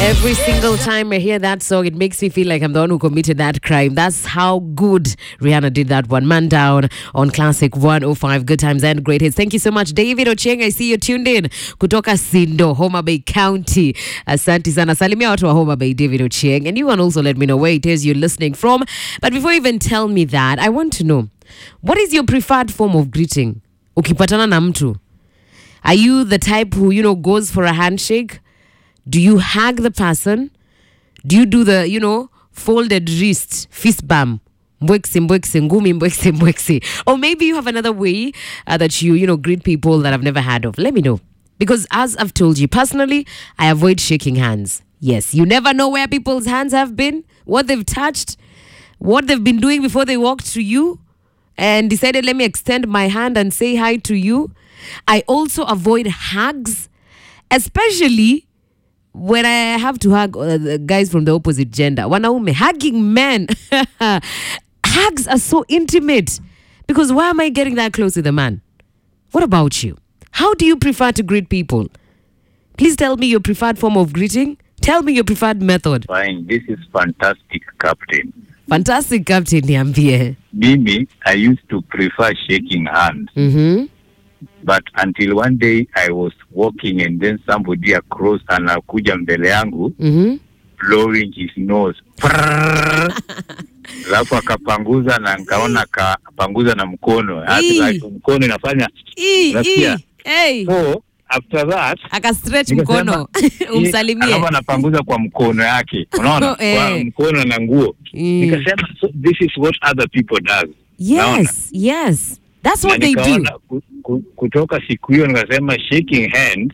Every single time I hear that song, it makes me feel like I'm the one who committed that crime. That's how good Rihanna did that one. Man Down on Classic 105. Good times and great hits. Thank you so much, David Ochieng. I see you tuned in. Kutoka Sindo, Homa Bay County. Asante sana. Salimia watu wa Homa Bay, David Ochieng. And you can also let me know where it is you're listening from. But before you even tell me that, I want to know, what is your preferred form of greeting? Ukipatana na mtu. Are you the type who, goes for a handshake? Do you hug the person? Do you do the, folded wrist, fist bump? Mbwekse, mbwekse, ngumi, mbwekse, mbwekse. Or maybe you have another way that you, greet people that I've never heard of. Let me know. Because as I've told you, personally, I avoid shaking hands. Yes, you never know where people's hands have been, what they've touched, what they've been doing before they walked to you and decided, let me extend my hand and say hi to you. I also avoid hugs, especially when I have to hug the guys from the opposite gender. Wanaume, hugging men. Hugs are so intimate. Because why am I getting that close with a man? What about you? How do you prefer to greet people? Please tell me your preferred form of greeting. Tell me your preferred method. Fine, this is fantastic, Captain. Fantastic, Captain, niambie. Mimi, I used to prefer shaking hands. Mm-hmm. But until one day I was walking and then somebody across anakuja mbele yangu, blowing his nose. Alafu akapanguza na nikaona kapanguza na mkono. Hata mkono inafanya. So after that akastretch mkono umsalimie. Alafu anapanguza kwa mkono yake. Unaona? Kwa mkono na nguo. Nikasema so this is what other people does. Yes, yes. That's what they do. Kutoka siku hiyo nikasema shaking hands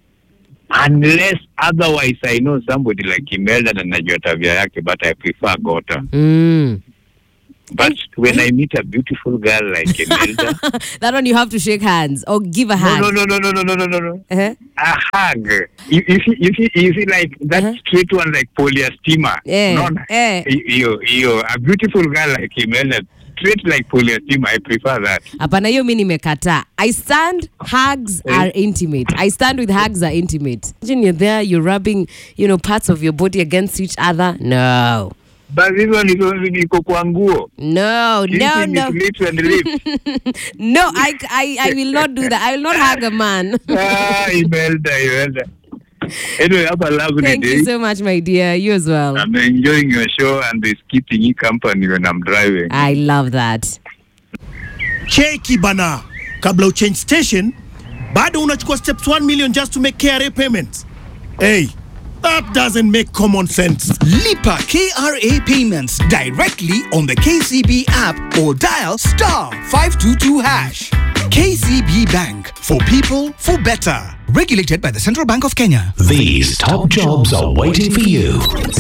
unless otherwise I know somebody like Imelda na najua tabia yake, but I prefer Gota. But when I meet a beautiful girl like Imelda, that one you have to shake hands or give a hug. No. Uh-huh. A hug. You see like that straight one like polyastima. No. A beautiful girl like Imelda, straight like polyastima, I prefer that. Hapana, hiyo mimi nimekataa. Hugs are intimate. I stand with hugs are intimate. Imagine you're there, you're rubbing, parts of your body against each other. No. But this one is kwa nguo. No. Lips and lips. No, I will not do that. I will not hug a man. Imelda. Anyway, have a lovely day. Thank you so much, my dear. You as well. I'm enjoying your show and it's keeping you company when I'm driving. I love that. Cheki bana. Kabla uchange station, bado unachukua steps 1 million just to make KRA payments. Hey, that doesn't make common sense. Lipa KRA payments directly on the KCB app or dial *522#. KCB Bank, for people, for better. Regulated by the Central Bank of Kenya. These top jobs are waiting for you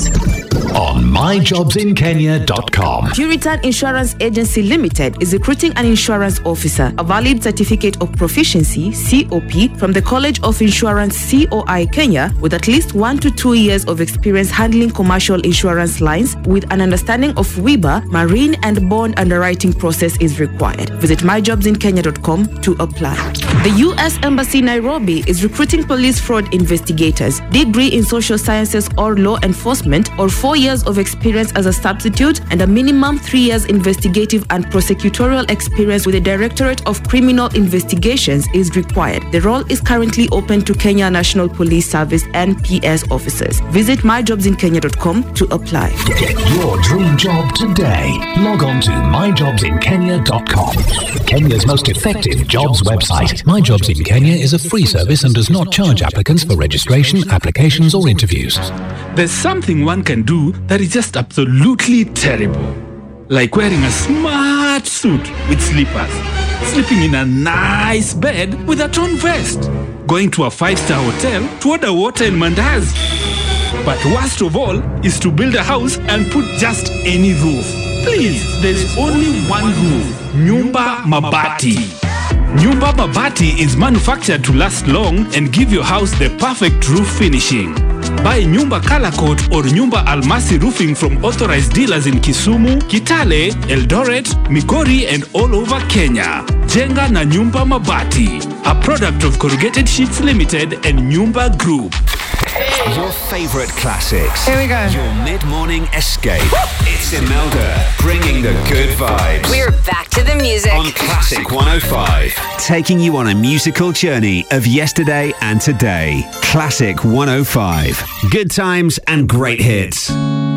on myjobsinkenya.com. Puritan Insurance Agency Limited is recruiting an insurance officer, a valid certificate of proficiency (COP) from the College of Insurance (COI) Kenya, with at least 1 to 2 years of experience handling commercial insurance lines, with an understanding of WIBA, marine and bond underwriting process is required. Visit myjobsinkenya.com to apply. The U.S. Embassy Nairobi is recruiting police fraud investigators, degree in social sciences or law enforcement, or 4 years of experience as a substitute, and a minimum 3 years investigative and prosecutorial experience with the Directorate of Criminal Investigations is required. The role is currently open to Kenya National Police Service NPS officers. Visit myjobsinkenya.com to apply. Get your dream job today. Log on to myjobsinkenya.com. Kenya's most effective jobs website. My Jobs in Kenya is a free service and does not charge applicants for registration, applications or interviews. There's something one can do that is just absolutely terrible. Like wearing a smart suit with slippers, sleeping in a nice bed with a torn vest, going to a 5-star hotel to order water and mandazi. But worst of all is to build a house and put just any roof. Please, there's only one roof. Nyumba Mabati. Nyumba Mabati is manufactured to last long and give your house the perfect roof finishing. Buy Nyumba Color Coat or Nyumba Almasi roofing from authorized dealers in Kisumu, Kitale, Eldoret, Migori and all over Kenya. Jenga na Nyumba Mabati, a product of Corrugated Sheets Limited and Nyumba Group. Your favourite classics. Here we go. Your mid-morning escape. It's Imelda, bringing the good vibes. We're back to the music. On Classic 105. Taking you on a musical journey of yesterday and today. Classic 105. Good times and great hits.